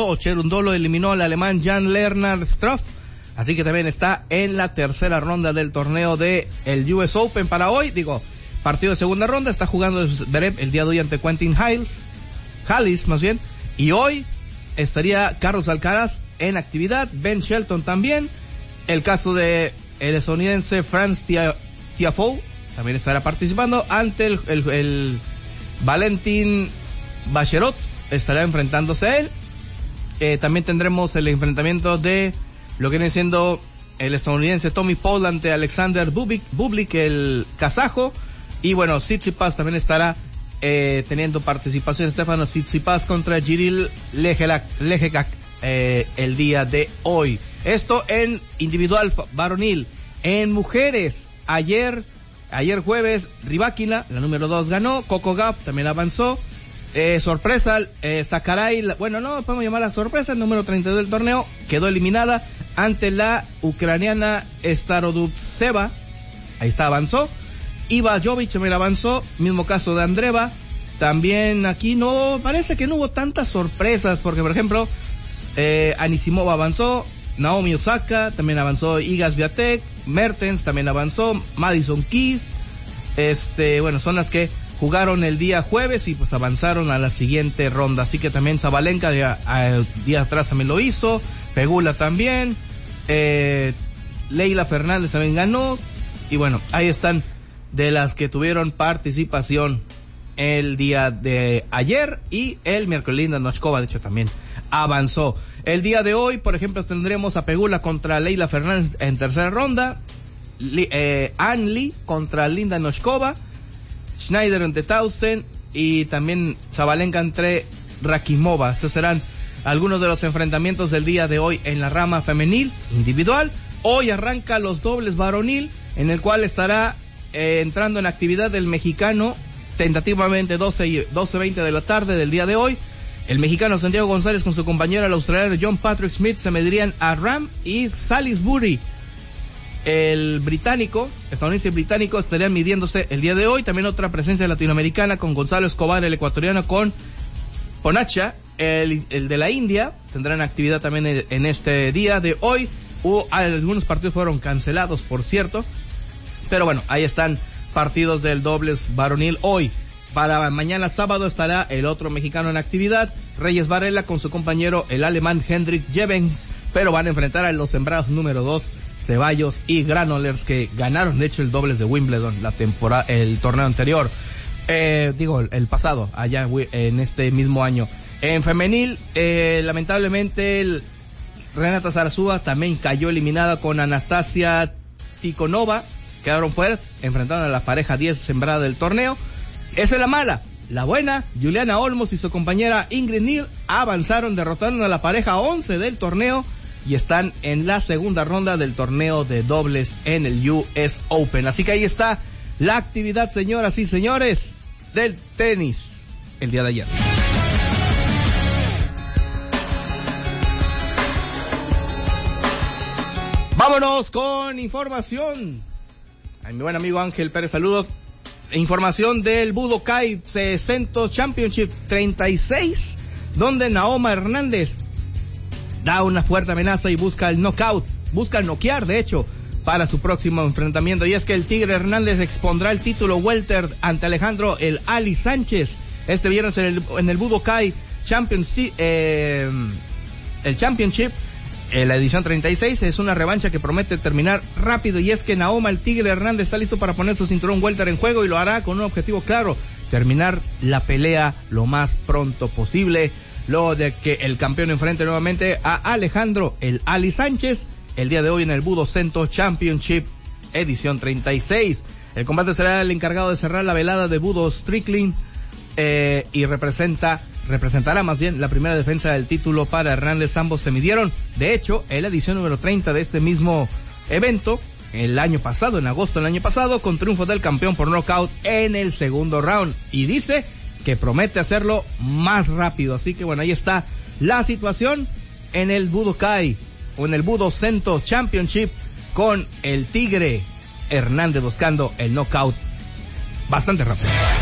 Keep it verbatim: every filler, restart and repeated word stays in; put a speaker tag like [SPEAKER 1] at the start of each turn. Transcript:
[SPEAKER 1] Cherundolo, o Cherundolo eliminó al alemán Jan-Lennard Struff, así que también está en la tercera ronda del torneo de el U S Open para hoy. Digo, partido de segunda ronda, está jugando Zverev el día de hoy ante Quentin Halys, Halys más bien, y hoy estaría Carlos Alcaraz en actividad, Ben Shelton también, el caso de el estadounidense Franz Tiafoe también estará participando ante el, el, el Valentin Bacherot, estará enfrentándose a él. Eh, también tendremos el enfrentamiento de lo que viene siendo el estadounidense Tommy Paul ante Alexander Bublik, Bublik el kazajo, y bueno, Tsitsipas también estará eh, teniendo participación, Stefano Tsitsipas contra Jiril Lejekak eh, el día de hoy. Esto en individual varonil. En mujeres, ayer ayer jueves, Rybakina, la número dos, ganó, Coco Gauff también avanzó. Eh, sorpresa, eh, Sakurai, la, bueno, no podemos llamarla sorpresa, el número treinta y dos del torneo, quedó eliminada ante la ucraniana Starodubtseva, ahí está, avanzó. Iva Jovic también avanzó, mismo caso de Andreeva. También aquí no, parece que no hubo tantas sorpresas, porque por ejemplo, eh, Anisimova avanzó, Naomi Osaka también avanzó, Iga Swiatek, Mertens también avanzó, Madison Keys, este, bueno, son las que jugaron el día jueves y pues avanzaron a la siguiente ronda. Así que también Sabalenka ya, el día atrás también lo hizo, Pegula también, eh, Leila Fernández también ganó, y bueno, ahí están de las que tuvieron participación el día de ayer, y el miércoles Linda Noskova de hecho también avanzó. El día de hoy, por ejemplo, tendremos a Pegula contra Leila Fernández en tercera ronda, Li, eh, Ann Lee contra Linda Noskova, Schneider ante Tausen, y también Sabalenka entre Rakimova. Esos serán algunos de los enfrentamientos del día de hoy en la rama femenil individual. Hoy arranca los dobles varonil, en el cual estará eh, entrando en actividad el mexicano, tentativamente doce veinte de la tarde del día de hoy. El mexicano Santiago González con su compañero el australiano John Patrick Smith se medirían a Ram y Salisbury. El británico, estadounidense británico, estarían midiéndose el día de hoy. También otra presencia latinoamericana con Gonzalo Escobar, el ecuatoriano, con Ponacha, el, el de la India. Tendrán actividad también en, en este día de hoy. Hubo, algunos partidos fueron cancelados, por cierto. Pero bueno, ahí están partidos del dobles varonil hoy. Para mañana sábado estará el otro mexicano en actividad, Reyes Varela con su compañero el alemán Hendrik Jevens, pero van a enfrentar a los sembrados número dos, Ceballos y Granollers, que ganaron de hecho el dobles de Wimbledon la temporada, el torneo anterior, eh, digo el pasado, allá en este mismo año. En femenil, eh, lamentablemente el Renata Zarazúa también cayó eliminada con Anastasia Tikhonova, quedaron fuera, enfrentaron a la pareja diez sembrada del torneo. Esa es la mala. La buena, Juliana Olmos y su compañera Ingrid Neal avanzaron, derrotaron a la pareja once del torneo y están en la segunda ronda del torneo de dobles en el U S Open. Así que ahí está la actividad, señoras y señores, del tenis el día de ayer. Vámonos con información. A mi buen amigo Ángel Pérez, saludos. Información del Budokai sesenta Championship treinta y seis, donde Naoma Hernández da una fuerte amenaza y busca el knockout, busca noquear de hecho para su próximo enfrentamiento, y es que el Tigre Hernández expondrá el título welter ante Alejandro el Ali Sánchez este viernes en el, en el Budokai Championship, eh, el Championship. Eh, la edición treinta y seis es una revancha que promete terminar rápido, y es que Naoma el Tigre Hernández está listo para poner su cinturón welter en juego, y lo hará con un objetivo claro: terminar la pelea lo más pronto posible, luego de que el campeón enfrente nuevamente a Alejandro el Ali Sánchez el día de hoy en el Budo Cento Championship edición treinta y seis. El combate será el encargado de cerrar la velada de Budo Strickland eh, y representa representará más bien la primera defensa del título para Hernández. Ambos se midieron, de hecho, en la edición número treinta de este mismo evento, el año pasado, en agosto del año pasado, con triunfo del campeón por nocaut en el segundo round, y dice que promete hacerlo más rápido. Así que bueno, ahí está la situación en el Budokai, o en el Budo Cento Championship, con el Tigre Hernández buscando el knockout bastante rápido.